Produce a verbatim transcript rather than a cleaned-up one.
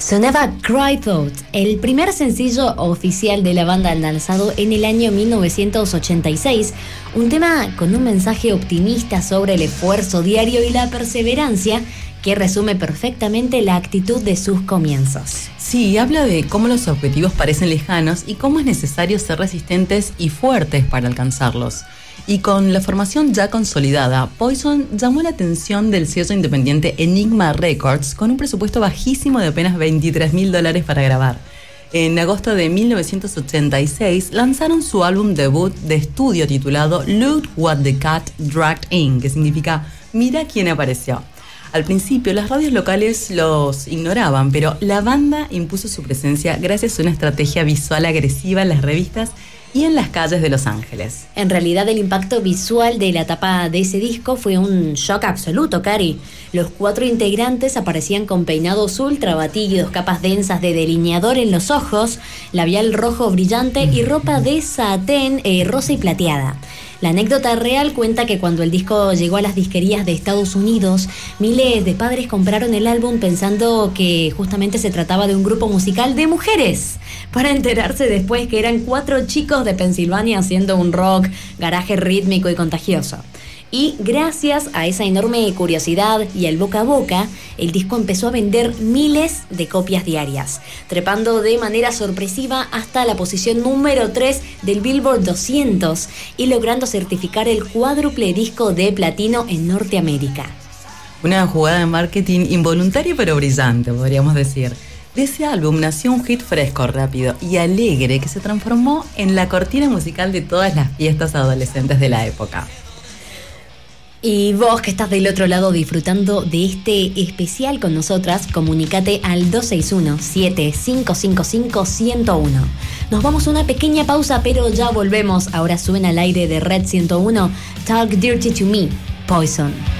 Sonaba Cry Thought, el primer sencillo oficial de la banda, lanzado en el año mil novecientos ochenta y seis, un tema con un mensaje optimista sobre el esfuerzo diario y la perseverancia que resume perfectamente la actitud de sus comienzos. Sí, habla de cómo los objetivos parecen lejanos y cómo es necesario ser resistentes y fuertes para alcanzarlos. Y con la formación ya consolidada, Poison llamó la atención del sello independiente Enigma Records con un presupuesto bajísimo de apenas veintitrés mil dólares para grabar. En agosto de mil novecientos ochenta y seis lanzaron su álbum debut de estudio titulado Look What the Cat Dragged In, que significa Mira quién apareció. Al principio las radios locales los ignoraban, pero la banda impuso su presencia gracias a una estrategia visual agresiva en las revistas y en las calles de Los Ángeles. En realidad, el impacto visual de la tapa de ese disco fue un shock absoluto, Cari. Los cuatro integrantes aparecían con peinados ultra batidos, capas densas de delineador en los ojos, labial rojo brillante y ropa de satén eh, rosa y plateada. La anécdota real cuenta que cuando el disco llegó a las disquerías de Estados Unidos, miles de padres compraron el álbum pensando que justamente se trataba de un grupo musical de mujeres, para enterarse después que eran cuatro chicos de Pensilvania haciendo un rock, garaje rítmico y contagioso. Y gracias a esa enorme curiosidad y al boca a boca, el disco empezó a vender miles de copias diarias, trepando de manera sorpresiva hasta la posición número tres del Billboard doscientos y logrando certificar el cuádruple disco de platino en Norteamérica. Una jugada de marketing involuntaria pero brillante, podríamos decir. De ese álbum nació un hit fresco, rápido y alegre que se transformó en la cortina musical de todas las fiestas adolescentes de la época. Y vos que estás del otro lado disfrutando de este especial con nosotras, comunícate al dos seis uno, siete cinco cinco cinco, uno cero uno. Nos vamos a una pequeña pausa, pero ya volvemos. Ahora suben al aire de Red ciento uno, Talk Dirty to Me, Poison.